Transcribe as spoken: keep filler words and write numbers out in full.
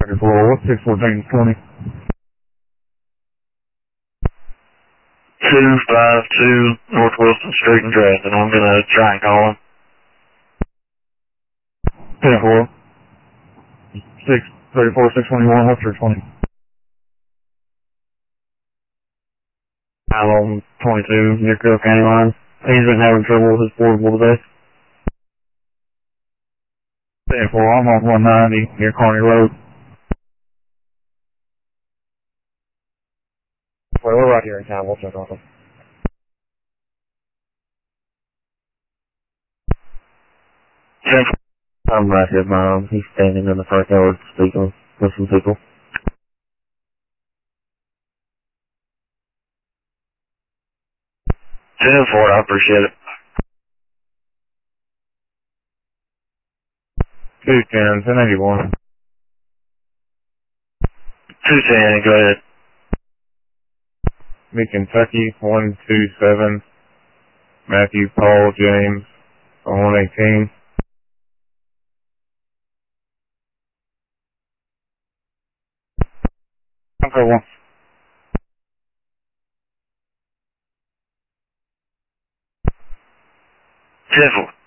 thirty-four, what's six fourteen twenty? two five two North Wilson Street in Dresden. I'm going to try and call him. ten four. six thirty-four, six twenty-one, what's your twenty? I'm on twenty-two, near Cook County line. He's been having trouble with his portable today. ten four, I'm on one ninety, near Carney Road. Well, we're right here in town, we'll check on him. ten four. I'm right here, Mom. He's standing in the front yard speaking with some people. ten four, I appreciate it. two ten, ten eighty-one. two ten, go ahead. Mid Kentucky, one two seven. Matthew Paul James, one eighteen. Okay, one. ten four.